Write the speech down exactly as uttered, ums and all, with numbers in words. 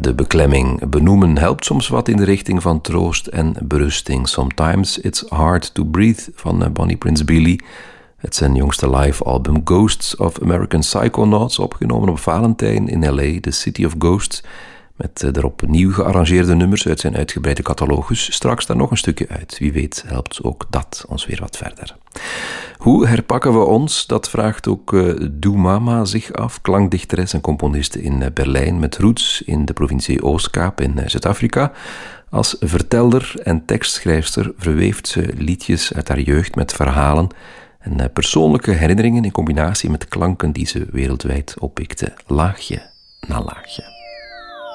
De beklemming benoemen helpt soms wat in de richting van troost en berusting. Sometimes It's Hard to Breathe van Bonnie Prince Billy. Het zijn jongste live album Ghosts of American Psychonauts, opgenomen op Valentijn in L A, The City of Ghosts, met daarop nieuw gearrangeerde nummers uit zijn uitgebreide catalogus. Straks daar nog een stukje uit. Wie weet helpt ook dat ons weer wat verder. Hoe herpakken we ons? Dat vraagt ook uh, Doe Mama zich af, klankdichteres en componiste in uh, Berlijn met roots in de provincie Oostkaap in uh, Zuid-Afrika. Als vertelder en tekstschrijfster verweeft ze liedjes uit haar jeugd met verhalen en uh, persoonlijke herinneringen in combinatie met klanken die ze wereldwijd oppikte, laagje na laagje.